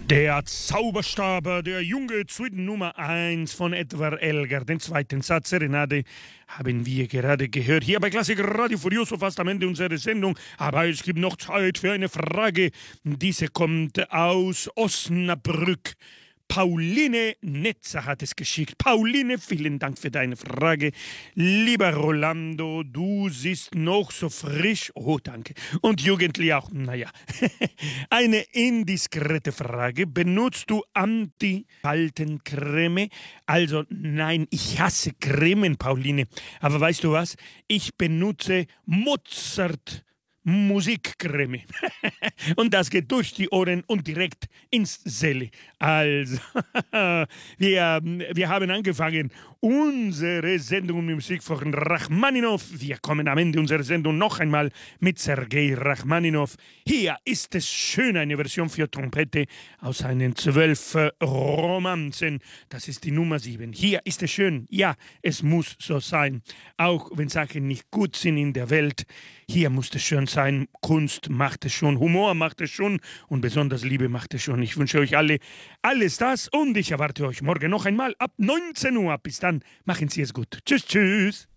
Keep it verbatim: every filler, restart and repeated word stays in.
Der Zauberstab, der junge Suite Nummer eins von Edward Elgar, den zweiten Satz Serenade, haben wir gerade gehört. Hier bei Klassik Radio Furioso, fast am Ende unserer Sendung. Aber es gibt noch Zeit für eine Frage. Diese kommt aus Osnabrück. Pauline Netzer hat es geschickt. Pauline, vielen Dank für deine Frage. Lieber Rolando, du siehst noch so frisch. Oh, danke. Und jugendlich auch. Naja. Eine indiskrete Frage. Benutzt du Anti-Faltencreme? Also nein, ich hasse Cremen, Pauline. Aber weißt du was? Ich benutze Mozart Musikcreme. Und das geht durch die Ohren und direkt ins Seele. Also, wir, wir haben angefangen, unsere Sendung mit Musik von Rachmaninow. Wir kommen am Ende unserer Sendung noch einmal mit Sergei Rachmaninow. Hier ist es schön, eine Version für Trompete aus seinen zwölf Romanzen. Das ist die Nummer sieben. Hier ist es schön. Ja, es muss so sein. Auch wenn Sachen nicht gut sind in der Welt, hier muss es schön sein. Kunst macht es schon, Humor macht es schon und besonders Liebe macht es schon. Ich wünsche euch alle alles das und ich erwarte euch morgen noch einmal ab neunzehn Uhr. Bis dann, machen Sie es gut. Tschüss, tschüss.